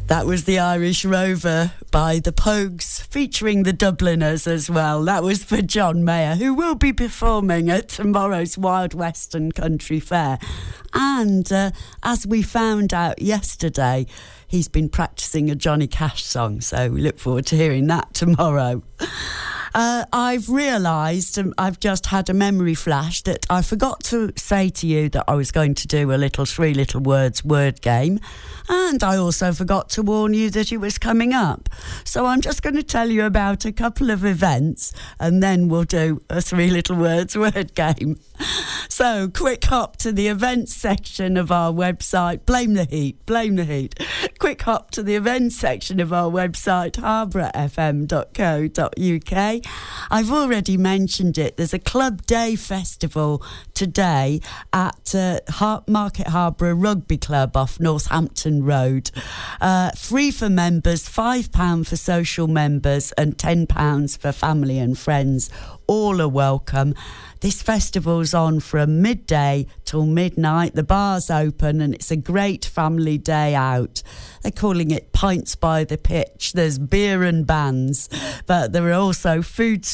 That was the Irish Rover by the Pogues, featuring the Dubliners as well. That was for John Mayer, who will be performing at tomorrow's Wild Western Country Fair. And as we found out yesterday, he's been practicing a Johnny Cash song, so we look forward to hearing that tomorrow. I've realised, I've just had a memory flash, that I forgot to say to you that I was going to do a little Three Little Words word game, and I also forgot to warn you that it was coming up. So I'm just going to tell you about a couple of events, and then we'll do a Three Little Words word game. So, quick hop to the events section of our website. Blame the heat, blame the heat. Quick hop to the events section of our website, harbourfm.co.uk. I've already mentioned it. There's a Club Day Festival today at Market Harborough Rugby Club off Northampton Road. Free for members, £5 for social members and £10 for family and friends. All are welcome. This festival's on from midday till midnight. The bar's open and it's a great family day out. They're calling it Pints by the Pitch. There's beer and bands, but there are also food